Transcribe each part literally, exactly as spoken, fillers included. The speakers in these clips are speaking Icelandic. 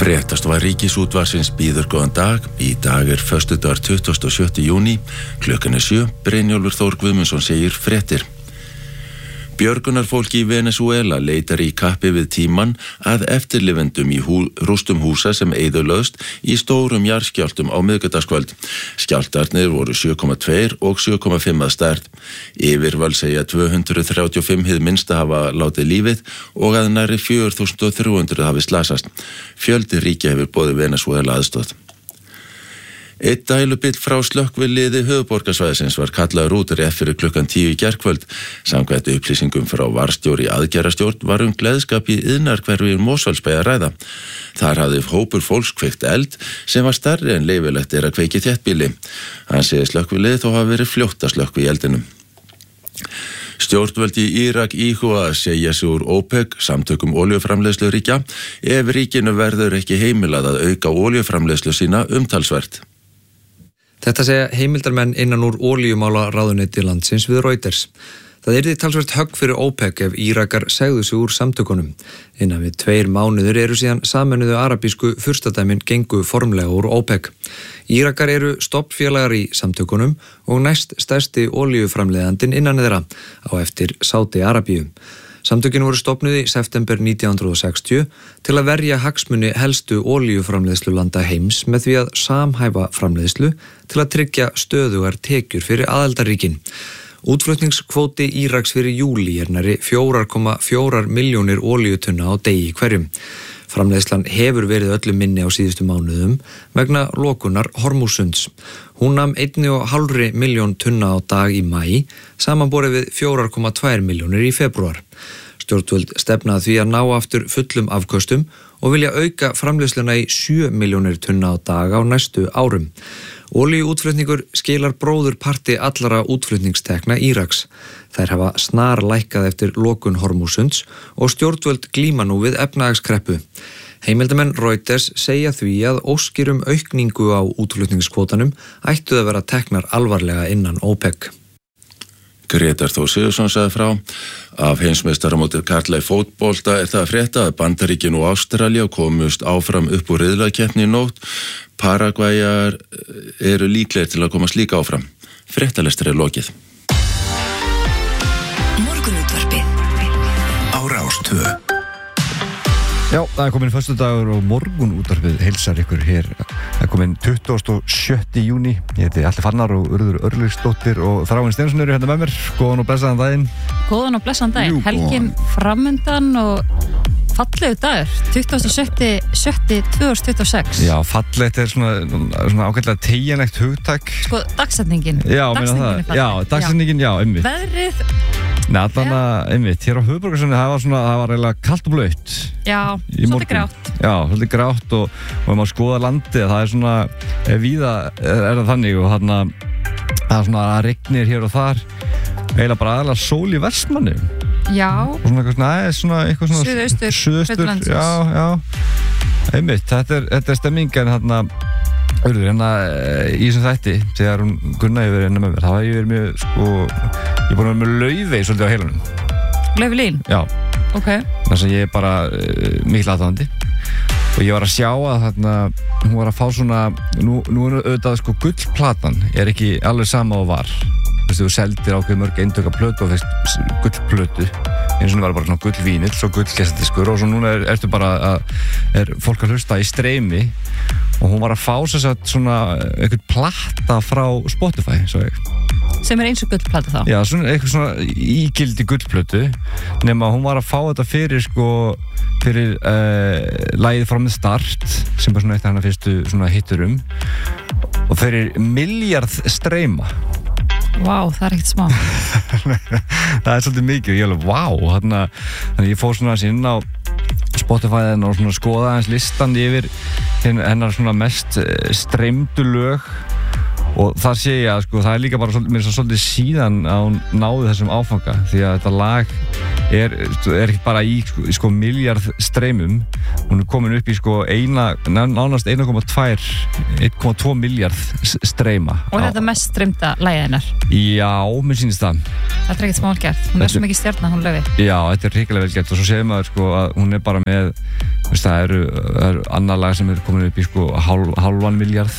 Fréttastofa Ríkisútvarpsins býður góðan dag. Í dag er föstudagur tuttugasta og sjötta júní, klukkan er sjö. Brynjólfur Þór Guðmundsson segir fréttir. Björgunarfólki í Venesúela leitar í kappi við tímann að eftirlifendum í hú, rústum húsa sem eyðilögðust í stórum jarðskjálftum á miðvikudagskvöld. Skjálftarnir voru sjö komma tvö og sjö komma fimm að stærð. Yfirvöld segja tvö hundruð þrjátíu og fimm hið minnsta hafa látið lífið og að nærri fjögur þúsund þrjú hundruð hafi slasast. Fjöldi ríkja hefur boðið Venesúela aðstoð. Eitt dælubill frá slökkviliði höfuðborgarsvæðisins var kallaður út rétt fyrir klukkan tíu í gærkvöld. Samkvæmt upplýsingum frá varðstjóri aðgerðarstjórn var um gleðskap í iðnaðarhverfi í Mosfellsbæ að ræða. Þar hafði hópur fólks kveikt eld sem var stærri en leyfilegt er að kveiki í þéttbýli. Hann segir slökkviliðið þó hafa verið fljótt að slökkva í eldinum. Stjórnvöld í Írak íhuga að segja sig úr OPEC, samtökum olíuframleiðsluríkja, ef ríkinu verður ekki heimilað að auka olíuframleiðslu sína umtalsvert. Þetta segja heimildarmenn innan úr olíumála ráðuneyti landsins við Reuters. Það yrði talsvert högg fyrir OPEC ef Írakar segðu sig úr samtökunum. Innan við tveir mánuður eru síðan sameinuðu arabísku furstadæmin gengu formlega úr OPEC. Írakar eru stofnfélagar í samtökunum og næst stærsti olíuframleiðandinn innan þeirra á eftir Sádi Arabíu. Samtökin voru stofnuð í september nítján hundruð og sextíu til að verja hagsmuni helstu olíuframleiðslulanda heims með því að samhæfa framleiðslu til að tryggja stöðugar tekjur fyrir aðildarríkin. Útflutningskvóti Íraks fyrir júlí er nærri fjögur komma fjórar milljónir olíutunna á degi hverjum. Framleiðslan hefur verið öllu minni á síðustu mánuðum vegna lokunar Hormúsunds. Hún nam einn og hálfri milljón tunna á dag í maí, samanborið við fjögur komma tvær milljónir í febrúar. Stjórnvöld stefnaði því að ná aftur fullum afköstum og vilja auka framleiðsluna í sjö milljónir tunna á dag á næstu árum. Olíuútflutningur skilar bróður parti allara útflutningstekna Íraks. Þær hafa snar lækkað eftir lokun Hormúsunds og stjórnvöld glíma nú við efnahagskreppu. Heimildamenn Reuters segja því að óskir um aukningu á útflutningskvótanum ættu að vera teknar alvarlega innan OPEC. Grétar Þór Sigurðsson sagði frá. Af heimsmeistaramótið karla í fótbolta er það að frétta að Bandaríkin og Ástralía komust áfram upp úr riðlakeppni í nótt. Paragvæjar eru líklegir til að komast líka áfram. Fréttalestur er lokið. Morgunútvarpið á Rás tvö. Já, það er komin föstudagur og morgunútvarpið heilsar ykkur hér. Það er komin tuttugasta og sjötta júní. Ég heiti Alli Fannar og Urður Örlygsdóttir og Þráinn Steinsson eru hérna með mér. Góðan og blessaðan daginn. Góðan og blessaðan daginn. Jú, helgin framundan og fallegu dagur. tuttugasta og sjötta tvö þúsund tuttugu og sex. Já, fallegt er svona, svona ágætlega teygjanlegt hugtak. Sko, dagsetningin. Já, meina það. Já, dagsetningin, já, einmitt. Veðrið. Nei, allan að, einmitt, hér á höfuðborgarsvæðinu, það var svona, það var eiginlega kalt og blautt. Já, svolítið grátt. Já, svolítið grátt og, og ef maður skoða landið, það er svona, víða er, er það þannig og þarna, það er svona að rignir hér og þar, eiginlega bara aðalega sól í Vestmanni. Já. Og svona eitthvað, næ, svona eitthvað svona... Suðaustur, Suðaustur, já, já. Einmitt, þetta er, þetta er stemming en þarna, auðvitað, hérna í þessum þætti, þegar hún Gunna hefur verið hérna með mér, þá hef ég verið mjög, sko, ég er búin að vera með Laufey svolítið á heilanum. Laufey Lín? Já. Ok. Þess að ég er bara uh, mikil aðdáandi og ég var að sjá að þarna, hún var að fá svona, nú, nú er auðvitað, sko, gullplatan er ekki alveg sama og var. Þú veist, þú seldir ákveð mörg eindöka plötu og fyrst gullplötu, eins og það var bara svona gullvínill og gullgessadiskur og svo núna er, ertu bara að, er fólk að hlusta í streymi og hún var að fá sér satt svona eitthvað plata frá Spotify, svo ég. Sem er eins og gullplata þá? Já, svona eitthvað svona ígildi gullplötu, nema hún var að fá þetta fyrir sko, fyrir uh, lagið From the Start, sem var svona eitt af hennar fyrstu svona hitturum og fyrir miljard streyma. Vá, wow, það er ekkert smá. Það er svolítið mikið og ég alveg, vá, wow, þannig að ég fór svona inn á Spotify og svona skoða aðeins listan yfir hennar svona mest streymdu lög og þar sé ég að sko, það er líka bara mér svo svolítið síðan að hún náði þessum áfanga því að þetta lag er, er ekki bara í sko, sko miljard streymum, hún er komin upp í sko eina, nánast einn komma tvö einn komma tvö miljard streyma. Og er þetta mest streymda lagið hennar? Já, mér sýnist það. Þetta er ekkert smá vel gert, hún er svo mikið stjarna, hún Laufey. Já, þetta er hrikalega vel gert og svo séum maður sko að hún er bara með veist, það eru, eru annar lag sem er komin upp í sko hálf, hálfan miljard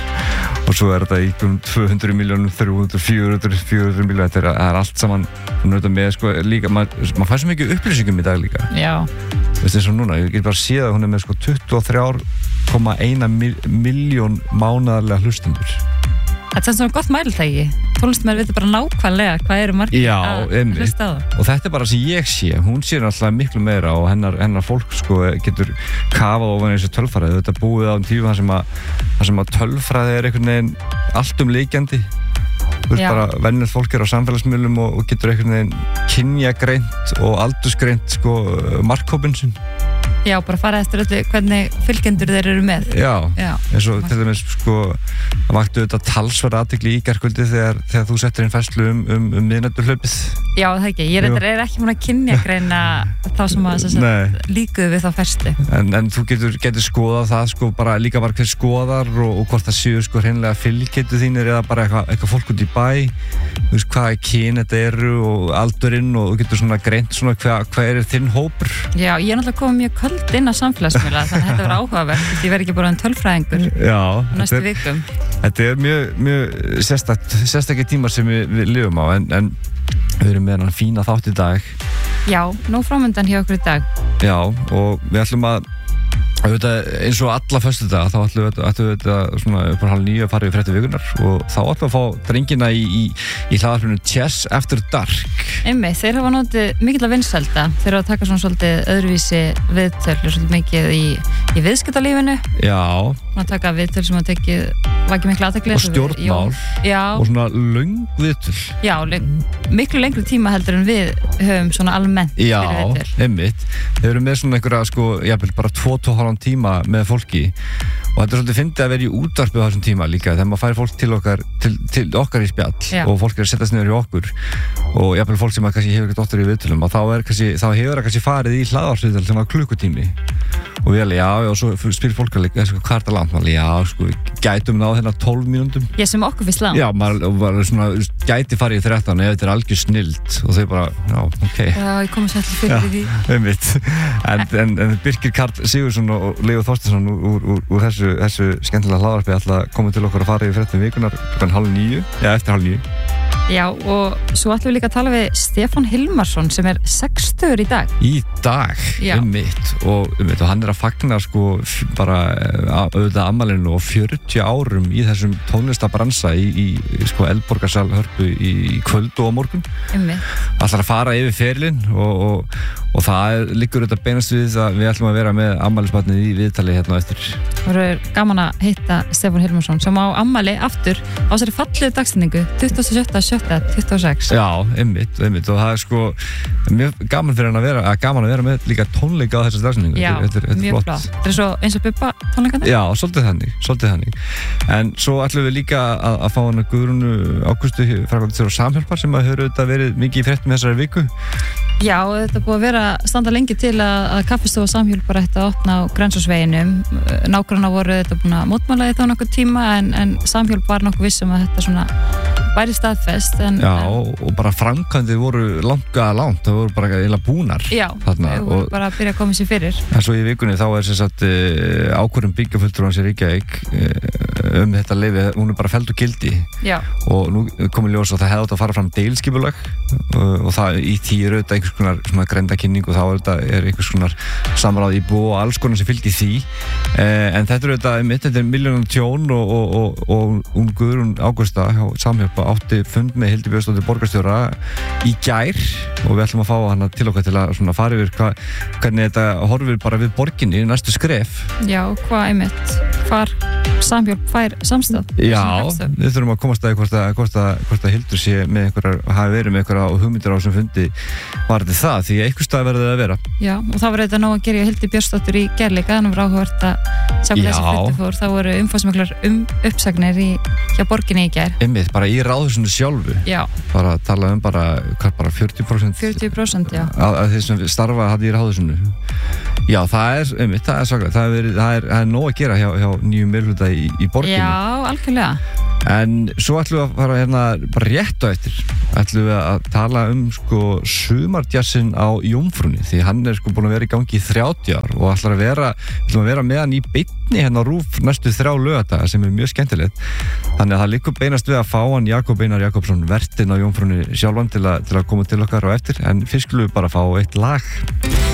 og svo er þetta í um tvö hundruð miljónum, þrjú hundruð, fjögur hundruð, fjögur hundruð miljónum, þetta er, er allt saman með sko líka, maður mað fær svo mikið upplýsingum í dag líka. Já. Veist eins og núna, ég get bara séð að hún er með sko tuttugu og þrjú komma eina miljón mánaðarlega hlustendur. Þetta er svona gott mæltæki. Tónlistarmenn vita bara nákvæmlega hvað eru margir Já, að einmitt. hlusta á það. Og þetta er bara sem ég sé, hún sér alltaf miklu meira og hennar, hennar fólk sko getur kafað ofan í þessu tölfræði. Þetta er búið á um tíu þar sem að, þar sem að tölfræði er einhvern veginn alltumlykjandi. Þú veist, bara venjulegt fólk er á samfélagsmiðlum og, og getur einhvern veginn kynjagreint og aldursgreint sko markhópinn sinn. Já, bara fara eftir öllu hvernig fylgjendur þeir eru með. Já, Já. eins og til dæmis sko vaktu þetta talsverða athygli í gærkvöldi þegar, þegar þú settir inn færslu um, um, um miðnætturhlaupið. Já, það ekki. Ég reyndar er ekki múin að kynjagreina þá sem að sem sagt, líkuðu við þá færslu. En, en þú getur, getur skoðað það sko bara líka bara hver skoðar og, og hvort það séu sko hreinlega fylgjendur þínir eða bara eitthvað, eitthvað fólk út í bæ. Þú veist hvaða kyn þetta eru og aldurinn og þú getur svona greint svona hvað, hvað er þinn hópur. Já, ég er náttúrulega komið mjög köld inn á samfélagsmiðla þannig að þetta verður áhugavert. Ég verð ekki bara en tölfræðingur Já, næstu er, vikum. Þetta er mjög, mjög sérstakt, sérstakir tímar sem við, við lifum á en, en við erum með hann fína þátt í dag. Já, nóg framöndan hjá okkur í dag. Já, og við ætlum að auðvitað, eins og alla föstudaga þá ætlum við ætlum við þetta svona upp á hálf níu að fara í fréttir vikunar og þá ætlum við að fá drengina í, í, í hlaðvarpinu Chess After Dark. Einmitt, þeir hafa notið mikill að vinsælda. Þeir hafa að taka svona svolítið öðruvísi viðtöl, svolítið mikið í, í viðskiptalífinu. Já. Að taka viðtöl sem að tekið vakið miklu athygli. Og stjórnmál. Já. Og svona löng viðtöl. Já, miklu lengri tíma heldur en við höfum svona almennt Já, fyrir viðtöl. einmitt. Þeir eru með svona einhverja sko, jafnvel bara tvo til hálfan tíma með fólki og þetta er svolítið fyndið að vera í útvarpi á þessum tíma líka þegar maður fær fólk til okkar til, til okkar í spjall Já. og fólk er að setjast niður í okkur og jafnvel fólk sem að kannski hefur ekkert oftar í viðtölum og þá, er kannski, þá hefur það kannski farið í hlaðvarpsviðtal sem var klukkutími og við alveg, já, og svo spyrir fólk alveg, hvað er það langt? Maður, já, sko, við gætum náð hérna tólf mínúndum. Ég sem okkur fyrst langt. Já, maður var svona, gæti farið í þrettán ef þetta er algjör snilld og þau bara, já, ok. Já, ég kom að setja fyrir því. Já, einmitt. En, en, en Birkir Karl Sigurðsson og Leó Þorsteinsson úr, úr, úr þessu, þessu skemmtilega hlaðvarpi ætla að koma til okkur að fara í fréttum vikunar klukkan hálf níu, já, eftir hálf níu. Já, og svo ætlum við líka að tala við Stefán Hilmarsson sem er sextugur í dag. Í dag, einmitt, og, einmitt, og hann er að fagna sko bara auðvitað afmælinu og fjörutíu árum í þessum tónlistabransa í, í, í sko Eldborgarsal Hörpu í, í kvöld og á morgun. Einmitt. Ætlar að fara yfir ferilinn og, og, og það liggur auðvitað beinast við að við ætlum að vera með afmælisbarnið í viðtali hérna eftir. Það verður gaman að hitta Stefán Hilmarsson sem á afmæli aftur á þessari fallegu dagstendingu tuttugasta og sjötta sjötta tuttugu og sex. Já, einmitt, einmitt og það er sko mjög gaman fyrir hann að vera, að gaman að vera með líka tónleika á þessari dagstendingu. Já, þetta er, þetta er mjög flott. flott. Þetta er svo eins og Bubba tónleikandi? Já, svolítið þannig, svolítið þannig. En svo ætlum við líka að, að fá hana Guðrúnu Ágústu framkvæmdastjóra Samhjálpar sem að hefur auðvitað verið mikið í fréttum þessari viku. Já, þetta er búið að vera standa lengi til að, að kaffistofa Samhjálpar ætti að opna á Grensásveginum. Nágrannar voru þetta búin að mótmæla því þá nokkuð tíma en, en Samhjálp var nokkuð vissum að þetta svona væri staðfest. En, Já, en, og bara framkvæmdi voru langa langt, það voru bara eiginlega búnar. Já, þarna, þau voru bara að byrja að koma sér fyrir. En svo í vikunni þá er sem sagt uh, ákvörðun byggjafulltrúans í Reykjavík uh, um þetta leyfi, hún er bara felld og gildi. Já. Og nú komið ljós að það hefði átt að fara fram deiliskipulag uh, og það í því er auðvitað einhvers konar svona grenndarkynning og þá er þetta er einhvers konar samráð í bú og alls konar sem fylgir því. Uh, en þetta er auðvitað mitt, þetta er milljónum tjón og, og, og, og hún Guðrún Ágústa hjá Samhjálpa átti fund með Hildi Björnsdóttur borgarstjóra í gær og við ætlum að fá hana til okkar til að svona fara yfir hva, hvernig þetta horfir bara við borginni næstu skref. Já, hvað einmitt, hvar Samhjálp fær samstöð. Já, við þurfum að komast að hvort að, hvort að, hvort að Hildur sé með einhverjar, hafi verið með einhverjar hugmyndir á þessum fundi varði það, því einhver stað verður það að vera. Já, og það var þetta nóg að gera Hildi Björnsdóttur í gerleika, þannig var áhugavert að sjá hvað þessi fundi fór. Það voru umfangsmiklar um uppsagnir í, hjá borginni í gær. Einmitt, bara í ráðhúsinu sjálfu. Já. Bara tala um bara, hvað bara fjörutíu prósent fjörutíu prósent, já. Að, að þeir sem starfa hann í ráðhúsinu. Já, það er, einmitt, það er svaklega, það er, það er, það er nóg að gera hjá, hjá nýjum meirihluta aðalhluta í, í borginni. Já, algjörlega. En svo ætlum við að fara hérna bara rétt á eftir ætlum við að tala um sko sumardjassin á Jómfrúnni því hann er sko búin að vera í gangi í þrjátíu ár og ætlar að vera, ætlum að vera með hann í beinni hérna á RÚV næstu þrjá laugardaga sem er mjög skemmtilegt. Þannig að það liggur beinast við að fá hann Jakob Einar Jakobsson vertinn á Jómfrúnni sjálfan til að, til að koma til okkar á eftir en fyrst skulum við bara fá eitt lag.